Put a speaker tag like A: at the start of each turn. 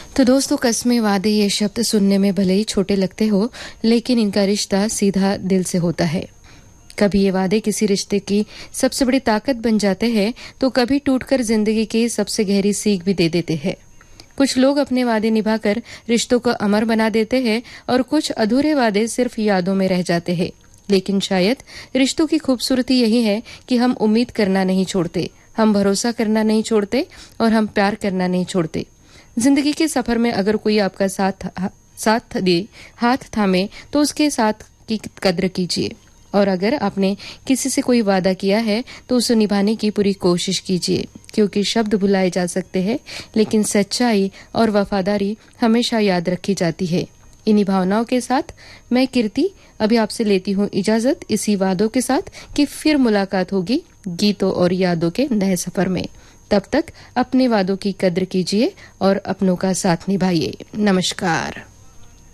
A: तो दोस्तों, कस्में, वादे ये शब्द सुनने में भले ही छोटे लगते हो, लेकिन इनका रिश्ता सीधा दिल से होता है। कभी ये वादे किसी रिश्ते की सबसे बड़ी ताकत बन जाते हैं, तो कभी टूटकर जिंदगी की सबसे गहरी सीख भी दे देते हैं। कुछ लोग अपने वादे निभाकर रिश्तों को अमर बना देते हैं और कुछ अधूरे वादे सिर्फ यादों में रह जाते हैं। लेकिन शायद रिश्तों की खूबसूरती यही है कि हम उम्मीद करना नहीं छोड़ते, हम भरोसा करना नहीं छोड़ते और हम प्यार करना नहीं छोड़ते। जिंदगी के सफर में अगर कोई आपका साथ दे, हाथ थामे, तो उसके साथ की कद्र कीजिए। और अगर आपने किसी से कोई वादा किया है तो उसे निभाने की पूरी कोशिश कीजिए, क्योंकि शब्द भुलाए जा सकते हैं लेकिन सच्चाई और वफादारी हमेशा याद रखी जाती है। इन्हीं भावनाओं के साथ मैं कीर्ति अभी आपसे लेती हूँ इजाजत, इसी वादों के साथ कि फिर मुलाकात होगी गीतों और यादों के नए सफर में। तब तक अपने वादों की कद्र कीजिए और अपनों का साथ निभाइए। नमस्कार।